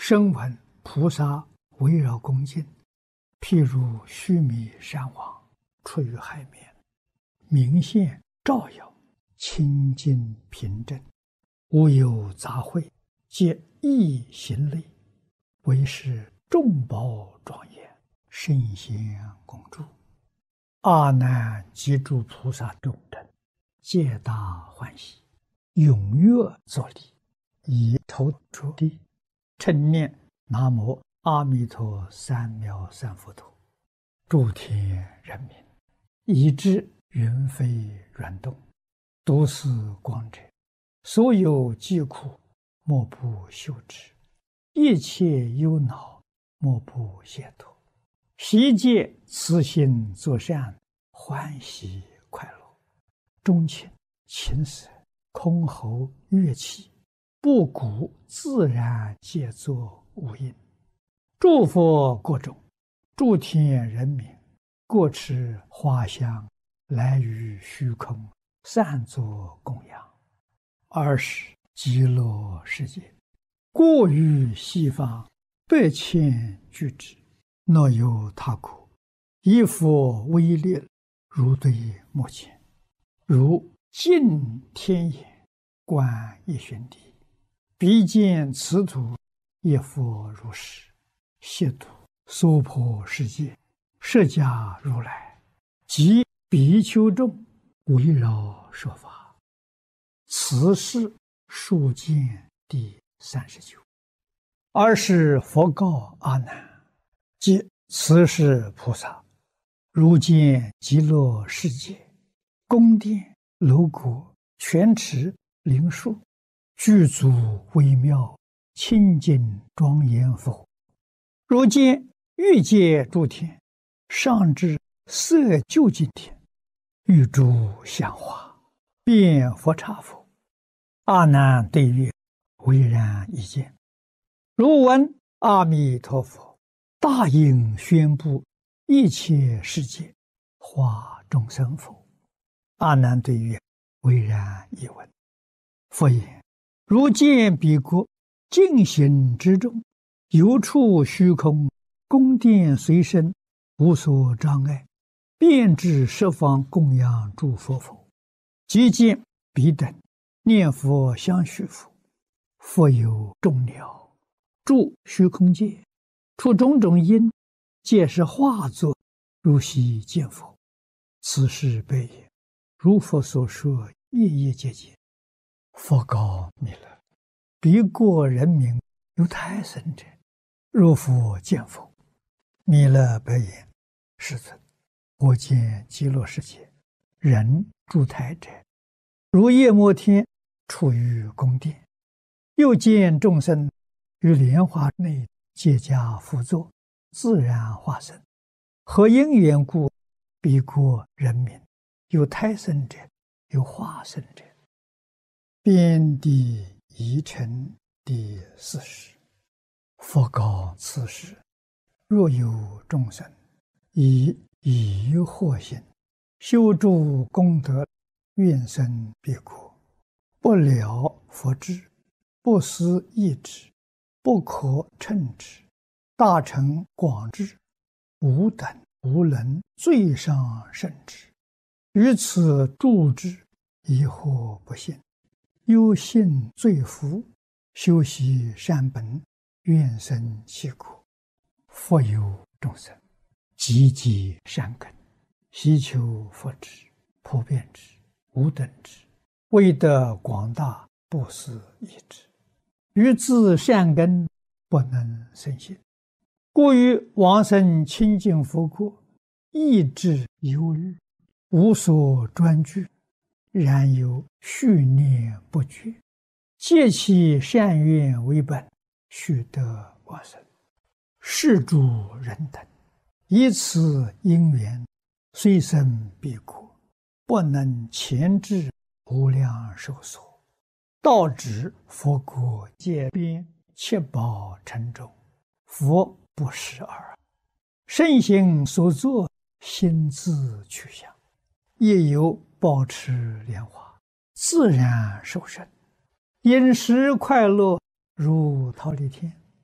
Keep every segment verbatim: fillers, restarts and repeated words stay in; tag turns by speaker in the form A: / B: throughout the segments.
A: 声闻菩萨围绕恭敬，譬如须弥山王出于海面，明现照耀，清净平正，无有杂秽，皆一行类，为是众宝庄严，圣贤共住。阿难及诸菩萨众等，皆大欢喜，踊跃作礼，以头着地，称念南无阿弥陀三藐三佛陀。诸天人民，以至云飞软动，都是光者，所有疾苦，莫不休止；一切忧恼，莫不解脱。悉皆慈心作善，欢喜快乐，钟情、琴瑟、箜篌、乐器，不鼓自然皆作无应。诸佛国中，诸天人民，各持花香，来于虚空，散作供养。尔时极乐世界，过于西方百千俱胝，若有他国，以佛威力，如对目前，如镜天眼，观一旬地，必见此土，一佛如是，悉土娑婆世界，释迦如来及比丘众，围绕说法。此是数见第三十九。尔时佛告阿难：即此是菩萨，如见极乐世界，宫殿楼阁、泉池灵树，具足微妙，清净庄严否？如见欲界诸天，上至色究竟天，欲诸香花，遍佛刹否？阿难对曰：唯然一见。如闻阿弥陀佛大应宣布一切世界化众生否？阿难对曰：唯然一闻。佛言：如见彼国净行之中，游处虚空，宫殿随身，无所障碍，遍至十方供养诸佛否？即见彼等念佛相续否？复有众鸟住虚空界，出种种因，皆是化作，如悉见否？此是悲也。如佛所说，夜夜皆见。佛告弥勒：彼国人民有胎生者，如佛见否？弥勒白言：世尊，我见极乐世界人住胎者，如夜摩天处于宫殿，又见众生于莲花内皆加辅佐，自然化身。何因缘故？彼国人民有胎生者，有化身者。遍地疑尘第四十。佛告此时：若有众生以疑惑心修诸功德，愿生彼国，不了佛智，不思议之，不可称之，大乘广智，无等无能，最上甚至。于此住之，疑惑不信，忧信罪福，修习善本，愿生其国。复有众生积极善根，希求佛智、普遍智、无等智，为得广大，不思议之。于自善根不能生信，故于往生清净佛国，意志忧虑，无所专具，然有续念不绝，借其善愿为本，须得往生。是诸人等以此因缘，虽生彼国，不能前至无量寿所，到指佛国界边，七宝城中，佛不识尔。圣行所作，心自去向，亦有保持莲花，自然受生，饮食快乐，如忉利天。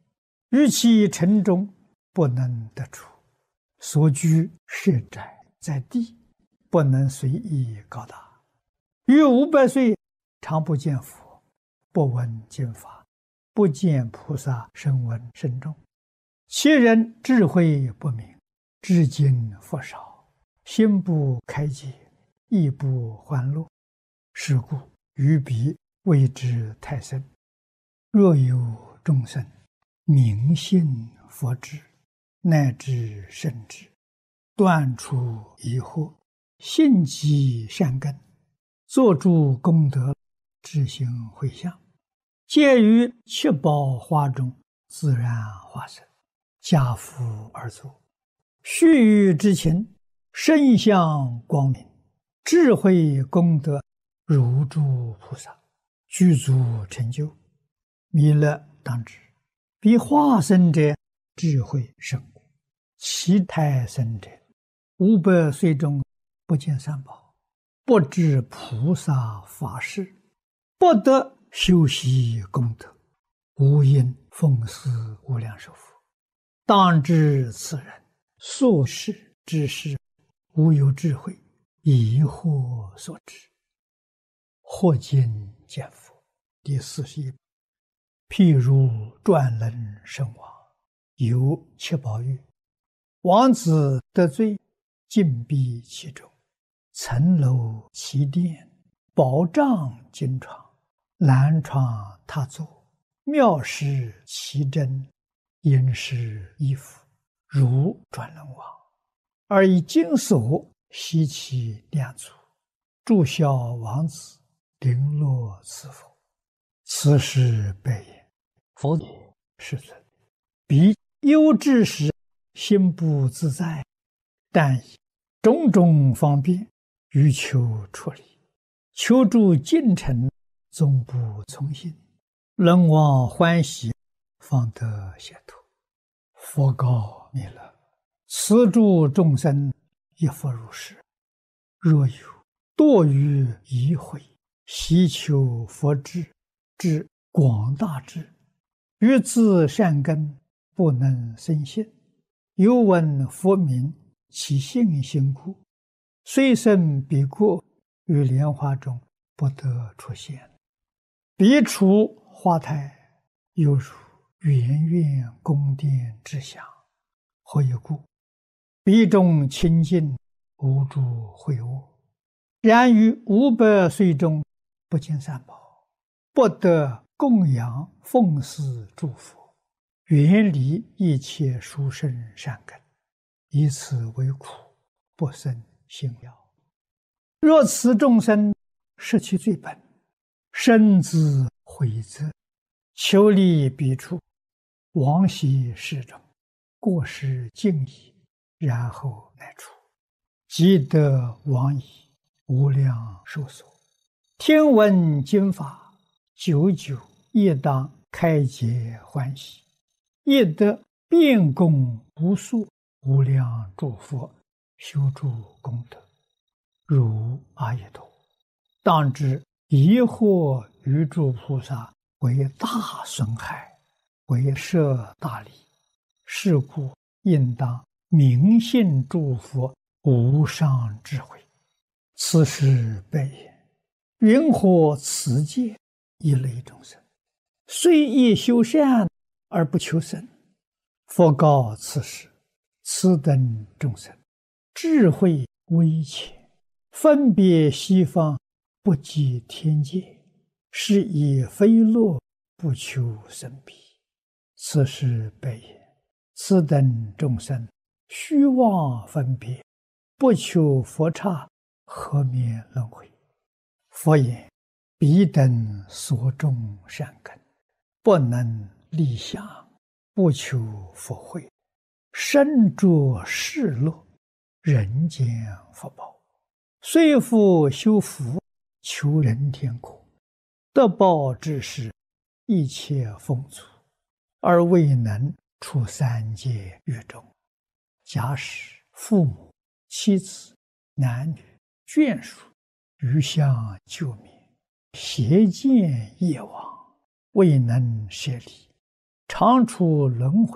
A: 于其城中不能得出，所居舍宅在地，不能随意高大。于五百岁常不见佛，不闻经法，不见菩萨声闻声众。其人智慧不明，知经佛少，心不开解，亦不欢乐。是故于彼谓之太甚。若有众生明信佛智，乃至圣智，断除疑惑，信积善根，作诸功德，自行回向，皆于七宝花中自然化身，家父而坐，须臾之情，身相光明，智慧功德如诸菩萨，具足成就。弥勒当知，彼化身者智慧甚故，其胎生者五百岁中不见三宝，不知菩萨法事，不得修习功德，无因奉祀无量寿佛。当知此人所事之事，无有智慧，疑惑所致。或见见佛第四十一。譬如转轮圣王，有七宝玉，王子得罪，禁闭其中，层楼其殿，宝帐金床，蓝床榻座，妙饰其真，殷实衣服，如转轮王，而以金锁悉其两足，祝孝王子，绫罗赐佛。此时白言：佛也，世尊，彼忧之时，心不自在，但以种种方便，欲求出离，求助进程，终不从心，人望欢喜，方得解脱。佛告弥勒：此诸众生亦复如是。若有堕于疑慧，希求佛智，至广大智，于自善根不能生信，犹闻佛名，其信心故，虽生彼国，于莲花中不得出现。彼处花台，犹如圆圆宫殿之祥。何以故？彼中清净，无诸秽恶。然于五百岁中，不见三宝，不得供养奉祀诸佛，远离一切殊胜善根，以此为苦，不生信了。若此众生失其最本，深自悔责，求离彼处，往昔世中，过失尽已，然后乃出，即得往矣，无量寿所。听闻经法，久久亦当开解欢喜，亦得遍供无数无量诸佛，修诸功德，如阿逸多。当知疑惑于诸菩萨为大损害，为摄大利。是故应当明信诸佛无上智慧。此时白言：云何此界一类众生，虽亦修善而不求生？佛告此时：此等众生智慧微浅，分别西方，不及天界，是以非乐，不求生彼。此时白言：此等众生虚妄分别，不求佛刹，何免轮回？佛言：彼等所种善根，不能立相，不求佛慧，身着世乐，人间福报，虽复修福，求人天国，得报之时，一切丰足，而未能出三界狱中。假使父母、妻子、男女、眷属余相救灭，邪见业往，未能舍离， 常处轮回。